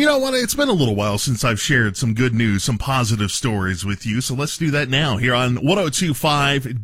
You know what? It's been a little while since I've shared some good news, some positive stories with you. So let's do that now here on 102.5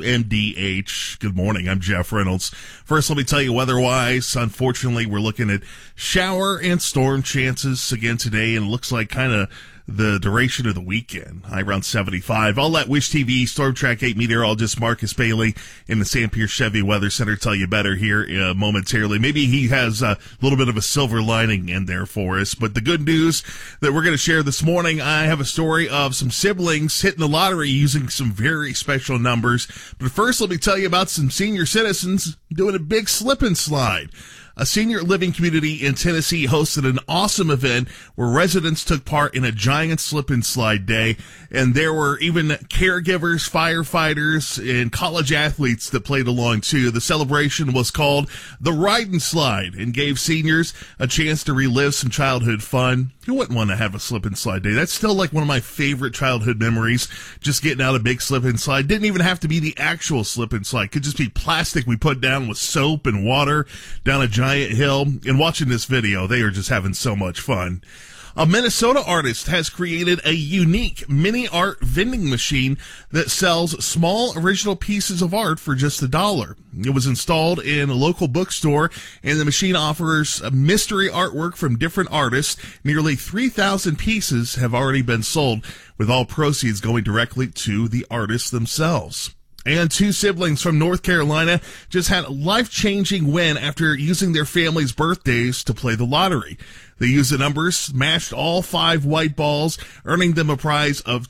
WMDH. Good morning. I'm Jeff Reynolds. First, let me tell you weather-wise. Unfortunately, we're looking at shower and storm chances again today, and it looks like kind of the duration of the weekend. High around 75. I'll let Wish TV Storm Track 8 meteorologist Marcus Bailey in the Sam Pierce Chevy Weather Center tell you better here momentarily. Maybe he has a little bit of a silver lining in there for us. But the good news that we're going to share this morning, I have a story of some siblings hitting the lottery using some very special numbers. But first, let me tell you about some senior citizens doing a big slip and slide. A senior living community in Tennessee hosted an awesome event where residents took part in a giant slip and slide day, and there were even caregivers, firefighters, and college athletes that played along too. The celebration was called the Ride and Slide and gave seniors a chance to relive some childhood fun. Who wouldn't want to have a slip and slide day? That's still like one of my favorite childhood memories, just getting out a big slip and slide. Didn't even have to be the actual slip and slide. Could just be plastic we put down with soap and water down a giant hill. And watching this video, they are just having so much fun. A Minnesota artist has created a unique mini art vending machine that sells small original pieces of art for just $1. It was installed in a local bookstore, and the machine offers a mystery artwork from different artists. Nearly 3,000 pieces have already been sold, with all proceeds going directly to the artists themselves. And two siblings from North Carolina just had a life-changing win after using their family's birthdays to play the lottery. They used the numbers, matched all 5 white balls, earning them a prize of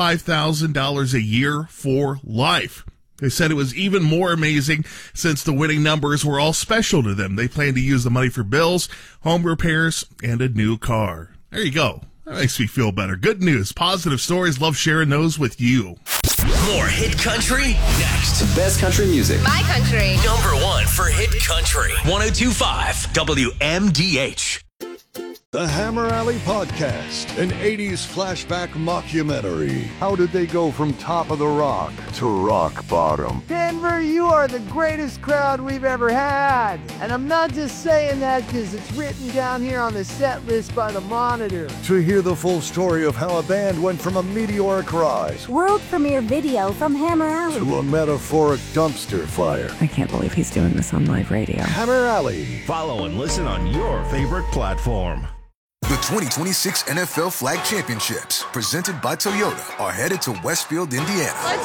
$25,000 a year for life. They said it was even more amazing since the winning numbers were all special to them. They plan to use the money for bills, home repairs, and a new car. There you go. That makes me feel better. Good news. Positive stories. Love sharing those with you. More hit country next. The best country music. My country. Number 1 for hit country. 102.5 WMDH. The Hammer Alley Podcast, an 80s flashback mockumentary. How did they go from top of the rock to rock bottom? Denver, you are the greatest crowd we've ever had. And I'm not just saying that because it's written down here on the set list by the Monitor. To hear the full story of how a band went from a meteoric rise world premiere video from Hammer Alley to a metaphoric dumpster fire. I can't believe he's doing this on live radio. Hammer Alley. Follow and listen on your favorite platform. The 2026 NFL Flag Championships, presented by Toyota, are headed to Westfield, Indiana. Let's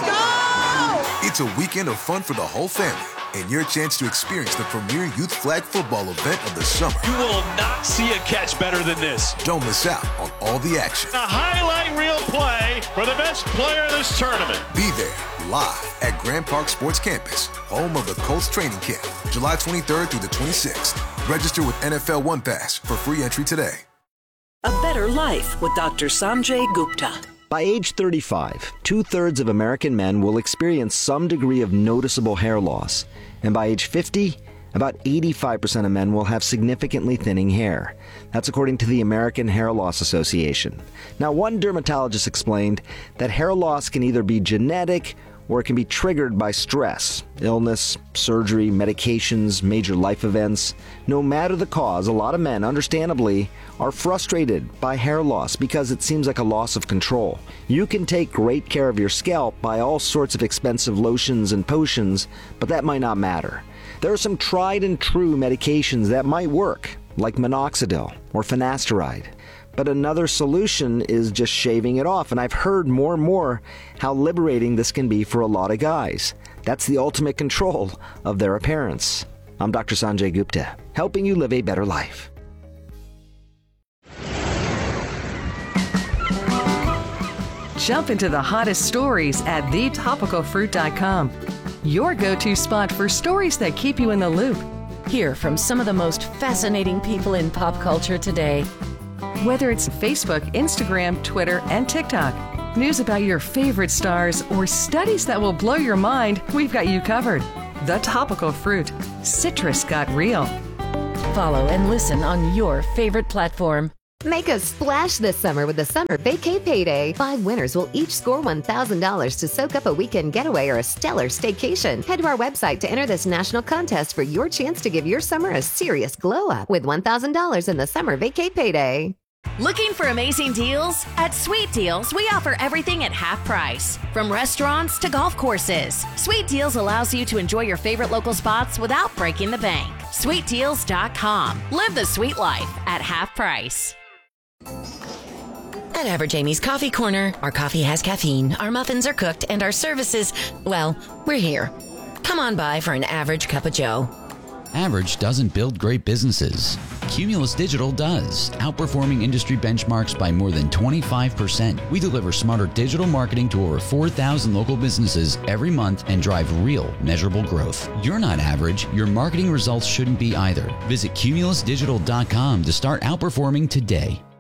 go! It's a weekend of fun for the whole family, and your chance to experience the premier youth flag football event of the summer. You will not see a catch better than this. Don't miss out on all the action. A highlight reel play for the best player in this tournament. Be there, live at Grand Park Sports Campus, home of the Colts training camp, July 23rd through the 26th. Register with NFL One Pass for free entry today. A Better Life with Dr. Sanjay Gupta. By age 35, 2/3 of American men will experience some degree of noticeable hair loss. And by age 50, about 85% of men will have significantly thinning hair. That's according to the American Hair Loss Association. Now, one dermatologist explained that hair loss can either be genetic or it can be triggered by stress, illness, surgery, medications, major life events. No matter the cause, a lot of men, understandably, are frustrated by hair loss because it seems like a loss of control. You can take great care of your scalp by all sorts of expensive lotions and potions, but that might not matter. There are some tried and true medications that might work, like minoxidil or finasteride. But another solution is just shaving it off, and I've heard more and more how liberating this can be for a lot of guys. That's the ultimate control of their appearance. I'm Dr. Sanjay Gupta, helping you live a better life. Jump into the hottest stories at thetopicalfruit.com. Your go-to spot for stories that keep you in the loop. Hear from some of the most fascinating people in pop culture today. Whether it's Facebook, Instagram, Twitter, and TikTok, news about your favorite stars, or studies that will blow your mind, we've got you covered. The Topical Fruit. Citrus got real. Follow and listen on your favorite platform. Make a splash this summer with the Summer Vacay Payday. 5 winners will each score $1,000 to soak up a weekend getaway or a stellar staycation. Head to our website to enter this national contest for your chance to give your summer a serious glow up with $1,000 in the Summer Vacay Payday. Looking for amazing deals? At Sweet Deals, we offer everything at half price. From restaurants to golf courses, Sweet Deals allows you to enjoy your favorite local spots without breaking the bank. SweetDeals.com. Live the sweet life at half price. At Average Amy's Coffee Corner, our coffee has caffeine, our muffins are cooked, and our services, well, we're here. Come on by for an average cup of joe. Average doesn't build great businesses. Cumulus Digital does, outperforming industry benchmarks by more than 25%. We deliver smarter digital marketing to over 4,000 local businesses every month and drive real, measurable growth. You're not average. Your marketing results shouldn't be either. Visit cumulusdigital.com to start outperforming today.